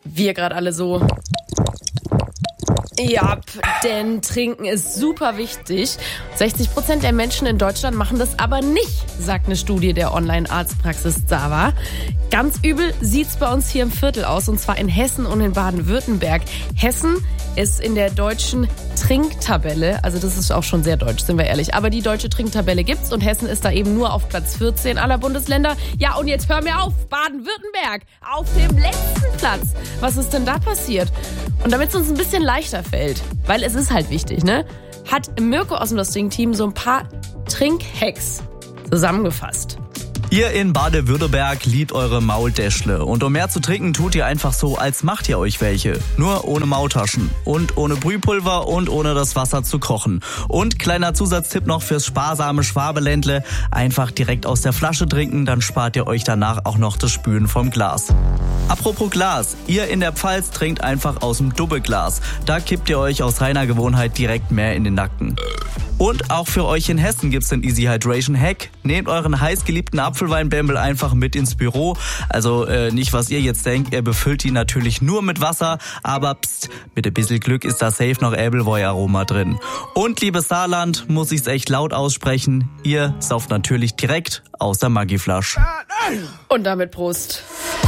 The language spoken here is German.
wir gerade alle so. Ja, denn Trinken ist super wichtig. 60% der Menschen in Deutschland machen das aber nicht, sagt eine Studie der Online-Arztpraxis Zava. Ganz übel sieht's bei uns hier im Viertel aus, und zwar in Hessen und in Baden-Württemberg. Hessen ist in der deutschen Trinktabelle, also das ist auch schon sehr deutsch, sind wir ehrlich, aber die deutsche Trinktabelle gibt's und Hessen ist da eben nur auf Platz 14 aller Bundesländer. Ja, und jetzt hör mir auf, Baden-Württemberg auf dem letzten Platz. Was ist denn da passiert? Und damit es uns ein bisschen leichter fällt, weil es ist halt wichtig, ne, hat Mirko aus dem Lusting-Team so ein paar Trinkhacks zusammengefasst. Ihr in Baden-Württemberg liebt eure Maultäschle. Und um mehr zu trinken, tut ihr einfach so, als macht ihr euch welche. Nur ohne Maultaschen und ohne Brühpulver und ohne das Wasser zu kochen. Und kleiner Zusatztipp noch fürs sparsame Schwabeländle: einfach direkt aus der Flasche trinken, dann spart ihr euch danach auch noch das Spülen vom Glas. Apropos Glas, ihr in der Pfalz trinkt einfach aus dem Doppelglas. Da kippt ihr euch aus reiner Gewohnheit direkt mehr in den Nacken. Und auch für euch in Hessen gibt's den Easy Hydration Hack. Nehmt euren heißgeliebten Apfelweinbämbel einfach mit ins Büro. Also nicht, was ihr jetzt denkt, ihr befüllt ihn natürlich nur mit Wasser. Aber pst, mit ein bisschen Glück ist da safe noch Appleboy-Aroma drin. Und liebes Saarland, muss ich's echt laut aussprechen, ihr sauft natürlich direkt aus der Maggi-Flasche. Und damit Prost.